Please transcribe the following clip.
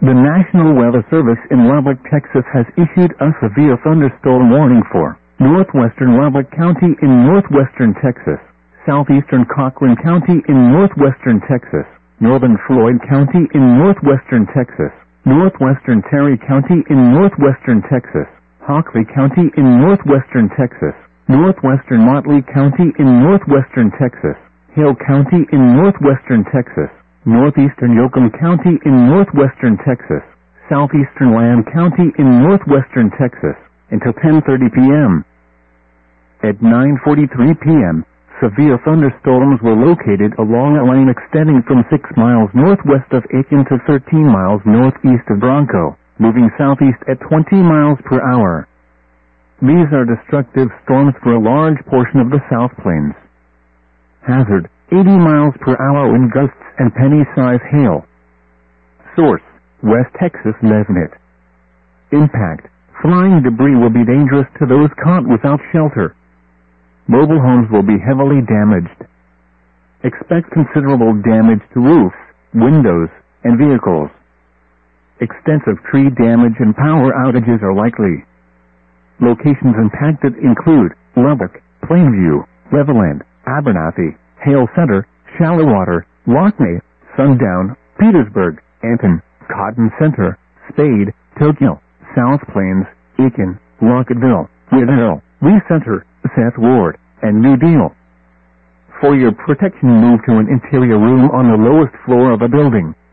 The National Weather Service in Lubbock, Texas has issued a severe thunderstorm warning for northwestern Lubbock County in northwestern Texas, southeastern Cochran County in northwestern Texas, northern Floyd County in northwestern Texas, northwestern Terry County in northwestern Texas, Hockley County in northwestern Texas, northwestern Motley County in northwestern Texas, Hill County in northwestern Texas, northeastern Yoakum County in northwestern Texas, southeastern Lamb County in northwestern Texas, until 10:30 p.m. At 9:43 p.m., severe thunderstorms were located along a line extending from 6 miles northwest of Aiken to 13 miles northeast of Bronco, moving southeast at 20 miles per hour. These are destructive storms for a large portion of the South Plains. Hazard: 80 miles per hour wind gusts and penny-size hail. Source: West Texas Mesnet. Impact: flying debris will be dangerous to those caught without shelter. Mobile homes will be heavily damaged. Expect considerable damage to roofs, windows, and vehicles. Extensive tree damage and power outages are likely. Locations impacted include Lubbock, Plainview, Levelland, Abernathy, Hale Center, Shallowater, Lockney, Sundown, Petersburg, Anton, Cotton Center, Spade, Tokyo, South Plains, Aiken, Lockettville, Whitehall, Lee Center, Seth Ward, and New Deal. For your protection, move to an interior room on the lowest floor of a building.